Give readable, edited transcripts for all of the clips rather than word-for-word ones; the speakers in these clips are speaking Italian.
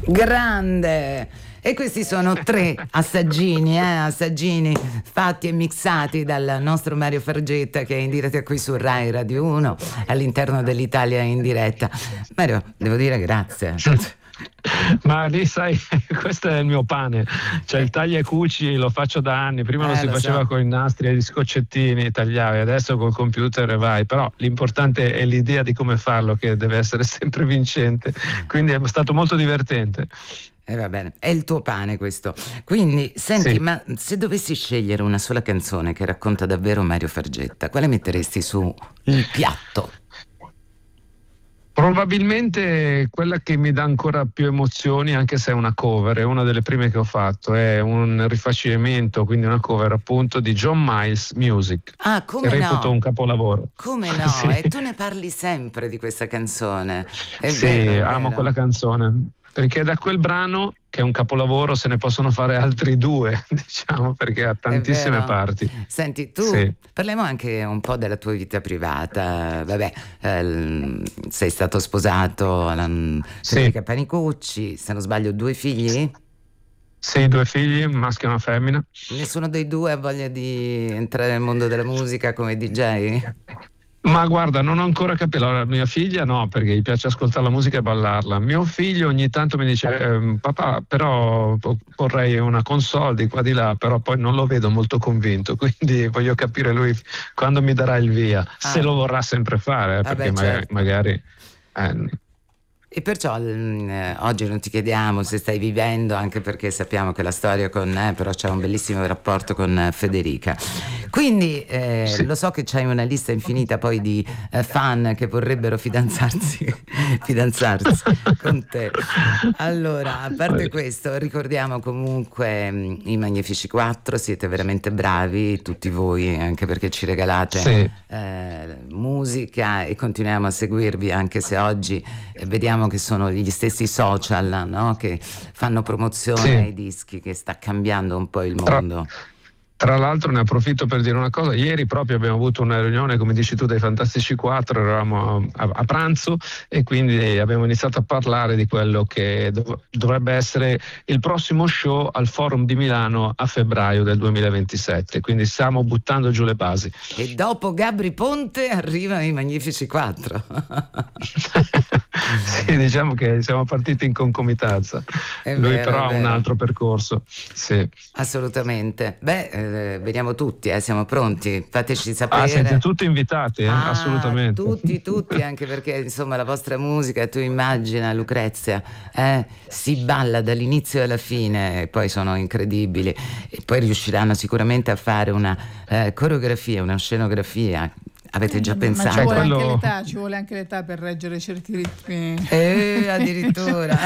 Grande! E questi sono 3 assaggini fatti e mixati dal nostro Mario Fargetta, che è in diretta qui su Rai Radio 1 all'interno dell'Italia in diretta. Mario, devo dire grazie. Ma lì sai, questo è il mio pane, cioè il taglia e cuci lo faccio da anni. Prima lo si faceva con i nastri e gli scotchettini, tagliavi, adesso col computer e vai, però l'importante è l'idea di come farlo, che deve essere sempre vincente, quindi è stato molto divertente. Va bene, è il tuo pane questo. Quindi, senti, Sì. ma se dovessi scegliere una sola canzone che racconta davvero Mario Fargetta, quale metteresti su il piatto? Probabilmente quella che mi dà ancora più emozioni, anche se è una cover, è una delle prime che ho fatto, è un rifacimento, quindi una cover appunto di John Miles, Music, Ah, come che no? reputo un capolavoro. Come no? Sì. E tu ne parli sempre di questa canzone. È Sì, vero, è amo vero. quella canzone, perché da quel brano, che è un capolavoro, se ne possono fare altri 2, diciamo, perché ha È tantissime vero. parti. Senti, tu Sì. parliamo anche un po' della tua vita privata. Vabbè, sei stato sposato alla Federica Panicucci, se non sbaglio, 2 figli? Sì, 2 figli, un maschio e una femmina. Nessuno dei 2 ha voglia di entrare nel mondo della musica come DJ? Ma guarda, non ho ancora capito. Allora, mia figlia no, perché gli piace ascoltare la musica e ballarla. Mio figlio ogni tanto mi dice papà, però vorrei una console di qua di là, però poi non lo vedo molto convinto, quindi voglio capire lui quando mi darà il via, se lo vorrà sempre fare, perché certo. magari E perciò oggi non ti chiediamo se stai vivendo, anche perché sappiamo che la storia però c'è un bellissimo rapporto con Federica. Quindi lo so che c'hai una lista infinita poi di fan che vorrebbero fidanzarsi con te. Allora, a parte questo, ricordiamo comunque i Magnifici 4, siete veramente bravi tutti voi, anche perché ci regalate musica e continuiamo a seguirvi, anche se oggi vediamo che sono gli stessi social, no? Che fanno promozione ai dischi, che sta cambiando un po' il mondo. Tra l'altro ne approfitto per dire una cosa: ieri proprio abbiamo avuto una riunione, come dici tu, dei Fantastici 4, eravamo a pranzo e quindi abbiamo iniziato a parlare di quello che dovrebbe essere il prossimo show al Forum di Milano a febbraio del 2027, quindi stiamo buttando giù le basi. E dopo Gabri Ponte arrivano i Magnifici 4. Sì, diciamo che siamo partiti in concomitanza. Lui però ha un altro percorso. Sì. Assolutamente. Veniamo tutti, siamo pronti. Fateci sapere. Siete tutti invitati, assolutamente. Tutti, anche perché insomma la vostra musica, tu immagina Lucrezia, si balla dall'inizio alla fine, e poi sono incredibili, e poi riusciranno sicuramente a fare una coreografia, una scenografia. Avete già pensato? Ma ci vuole anche l'età per reggere certi ritmi. Addirittura.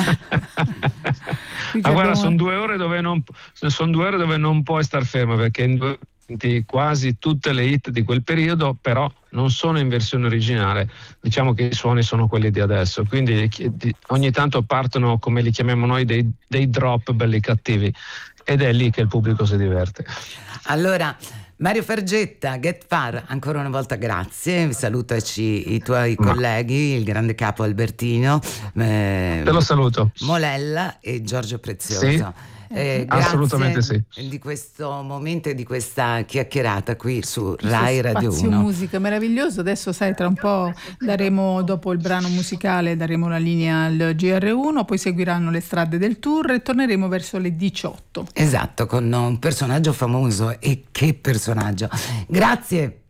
Ma guarda, sono 2 ore dove non puoi star fermo, perché quasi tutte le hit di quel periodo però non sono in versione originale, diciamo che i suoni sono quelli di adesso, quindi ogni tanto partono, come li chiamiamo noi, dei drop belli cattivi, ed è lì che il pubblico si diverte. Allora, Mario Fargetta, Get Far, ancora una volta grazie, salutaci i tuoi colleghi, il grande capo Albertino, te lo saluto, Molella e Giorgio Prezioso. Sì. Assolutamente sì. Di questo momento e di questa chiacchierata qui su Rai Radio 1. Spazio musica meraviglioso. Adesso sai, tra un po' dopo il brano musicale daremo la linea al GR1, poi seguiranno le strade del tour e torneremo verso le 18. Esatto, con un personaggio famoso, e che personaggio. Grazie.